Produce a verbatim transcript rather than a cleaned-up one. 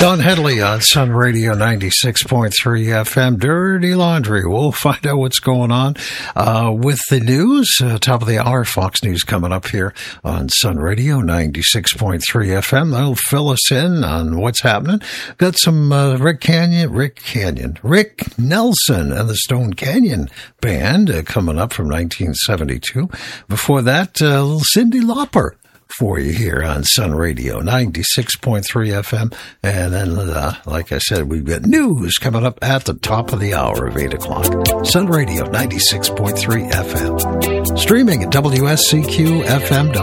Don Headley on Sun Radio ninety-six point three F M. Dirty Laundry. We'll find out what's going on uh, with the news. Uh, top of the hour, Fox News coming up here on Sun Radio ninety-six point three F M. They'll fill us in on what's happening. Got some uh, Rick Canyon, Rick Canyon, Rick Nelson and the Stone Canyon Band uh, coming up from nineteen seventy-two. Before that, uh, little Cyndi Lauper for you here on Sun Radio ninety-six point three F M. And then, uh, like I said, we've got news coming up at the top of the hour of eight o'clock. Sun Radio ninety-six point three F M. Streaming at W S C Q F M dot com.